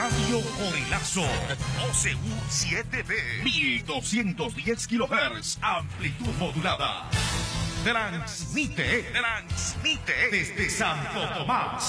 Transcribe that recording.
Radio Corilazo, OCU 7B, 1210 kHz, amplitud modulada. Transmite desde Santo Tomás.